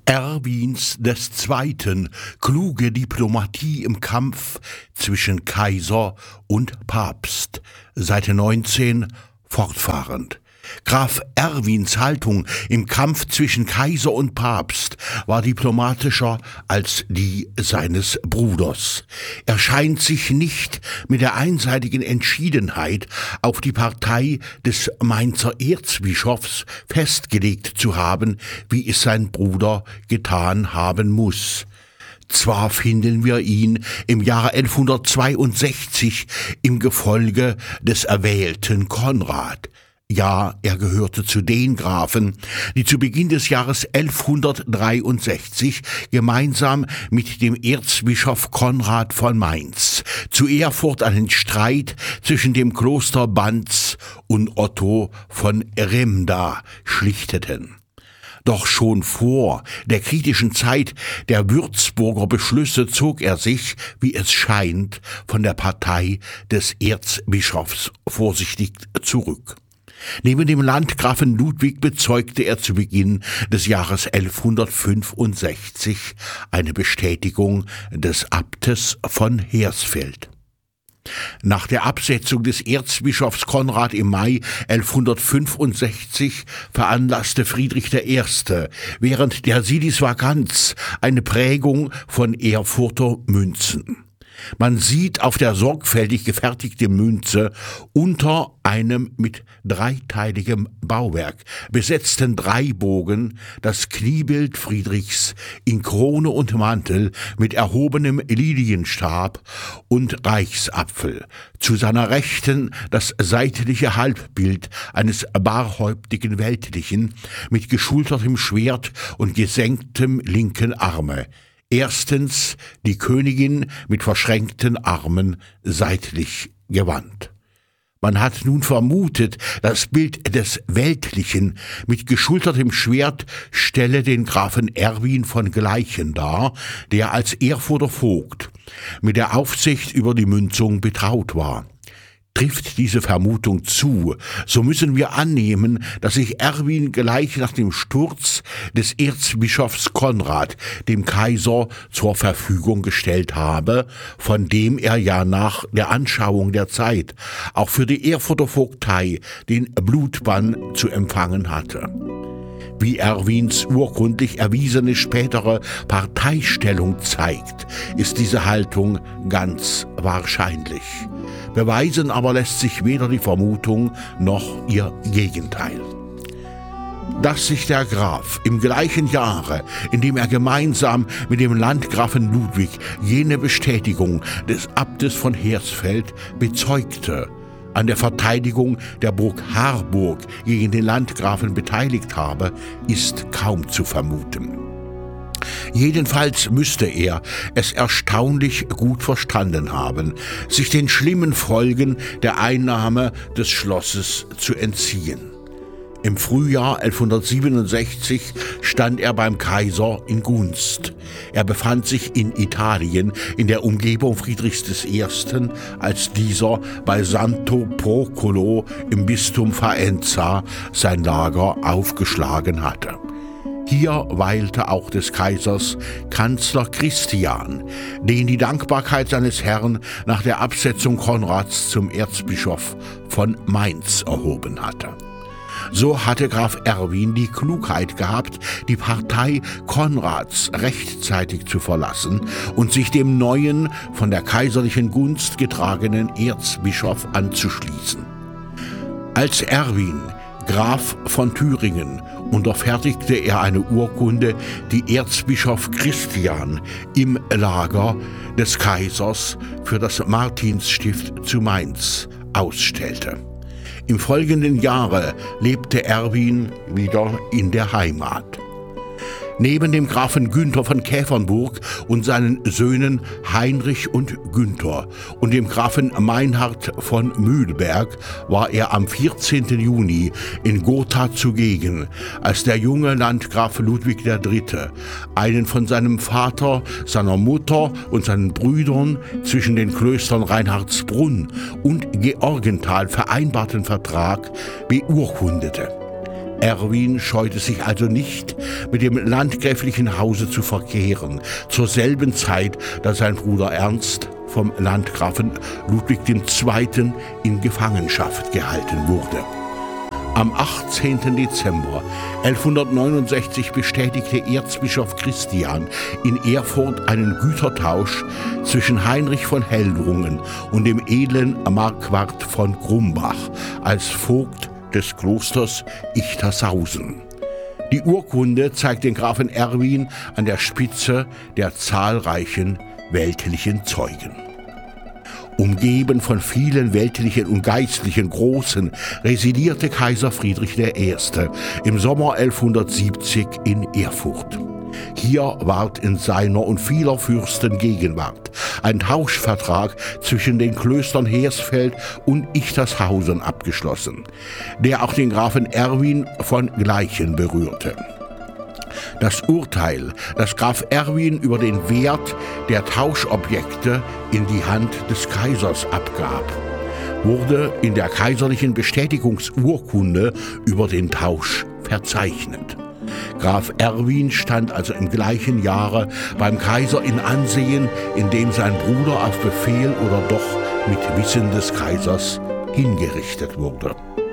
Erwins des Zweiten kluge Diplomatie im Kampf zwischen Kaiser und Papst, Seite 19, fortfahrend. Graf Erwins Haltung im Kampf zwischen Kaiser und Papst war diplomatischer als die seines Bruders. Er scheint sich nicht mit der einseitigen Entschiedenheit auf die Partei des Mainzer Erzbischofs festgelegt zu haben, wie es sein Bruder getan haben muss. Zwar finden wir ihn im Jahre 1162 im Gefolge des erwählten Konrad. Ja, er gehörte zu den Grafen, die zu Beginn des Jahres 1163 gemeinsam mit dem Erzbischof Konrad von Mainz zu Erfurt einen Streit zwischen dem Kloster Banz und Otto von Remda schlichteten. Doch schon vor der kritischen Zeit der Würzburger Beschlüsse zog er sich, wie es scheint, von der Partei des Erzbischofs vorsichtig zurück. Neben dem Landgrafen Ludwig bezeugte er zu Beginn des Jahres 1165 eine Bestätigung des Abtes von Hersfeld. Nach der Absetzung des Erzbischofs Konrad im Mai 1165 veranlasste Friedrich I. während der Sedisvakanz eine Prägung von Erfurter Münzen. Man sieht auf der sorgfältig gefertigten Münze unter einem mit dreiteiligem Bauwerk besetzten Dreibogen das Kniebild Friedrichs in Krone und Mantel mit erhobenem Lilienstab und Reichsapfel. Zu seiner Rechten das seitliche Halbbild eines barhäuptigen Weltlichen mit geschultertem Schwert und gesenktem linken Arme. Erstens die Königin mit verschränkten Armen seitlich gewandt. Man hat nun vermutet, das Bild des Weltlichen mit geschultertem Schwert stelle den Grafen Erwin von Gleichen dar, der als Erfurter Vogt mit der Aufsicht über die Münzung betraut war. Trifft diese Vermutung zu, so müssen wir annehmen, dass sich Erwin gleich nach dem Sturz des Erzbischofs Konrad dem Kaiser zur Verfügung gestellt habe, von dem er ja nach der Anschauung der Zeit auch für die Erfurter Vogtei den Blutbann zu empfangen hatte. Wie Erwins urkundlich erwiesene spätere Parteistellung zeigt, ist diese Haltung ganz wahrscheinlich. Beweisen aber lässt sich weder die Vermutung noch ihr Gegenteil. Dass sich der Graf im gleichen Jahre, in dem er gemeinsam mit dem Landgrafen Ludwig jene Bestätigung des Abtes von Hersfeld bezeugte, an der Verteidigung der Burg Harburg gegen den Landgrafen beteiligt habe, ist kaum zu vermuten. Jedenfalls müsste er es erstaunlich gut verstanden haben, sich den schlimmen Folgen der Einnahme des Schlosses zu entziehen. Im Frühjahr 1167 stand er beim Kaiser in Gunst. Er befand sich in Italien, in der Umgebung Friedrichs I., als dieser bei Santo Procolo im Bistum Faenza sein Lager aufgeschlagen hatte. Hier weilte auch des Kaisers Kanzler Christian, den die Dankbarkeit seines Herrn nach der Absetzung Konrads zum Erzbischof von Mainz erhoben hatte. So hatte Graf Erwin die Klugheit gehabt, die Partei Konrads rechtzeitig zu verlassen und sich dem neuen, von der kaiserlichen Gunst getragenen Erzbischof anzuschließen. Als Erwin, Graf von Thüringen, unterfertigte er eine Urkunde, die Erzbischof Christian im Lager des Kaisers für das Martinsstift zu Mainz ausstellte. Im folgenden Jahre lebte Erwin wieder in der Heimat. Neben dem Grafen Günther von Käfernburg und seinen Söhnen Heinrich und Günther und dem Grafen Meinhard von Mühlberg war er am 14. Juni in Gotha zugegen, als der junge Landgraf Ludwig III. Einen von seinem Vater, seiner Mutter und seinen Brüdern zwischen den Klöstern Reinhardsbrunn und Georgenthal vereinbarten Vertrag beurkundete. Erwin scheute sich also nicht, mit dem landgräflichen Hause zu verkehren, zur selben Zeit, da sein Bruder Ernst vom Landgrafen Ludwig II. In Gefangenschaft gehalten wurde. Am 18. Dezember 1169 bestätigte Erzbischof Christian in Erfurt einen Gütertausch zwischen Heinrich von Heldrungen und dem edlen Marquard von Grumbach als Vogt des Klosters Ichtershausen. Die Urkunde zeigt den Grafen Erwin an der Spitze der zahlreichen weltlichen Zeugen. Umgeben von vielen weltlichen und geistlichen Großen residierte Kaiser Friedrich I. im Sommer 1170 in Erfurt. Hier ward in seiner und vieler Fürsten Gegenwart ein Tauschvertrag zwischen den Klöstern Hersfeld und Ichtershausen abgeschlossen, der auch den Grafen Erwin von Gleichen berührte. Das Urteil, das Graf Erwin über den Wert der Tauschobjekte in die Hand des Kaisers abgab, wurde in der kaiserlichen Bestätigungsurkunde über den Tausch verzeichnet. Graf Erwin stand also im gleichen Jahre beim Kaiser in Ansehen, in dem sein Bruder auf Befehl oder doch mit Wissen des Kaisers hingerichtet wurde.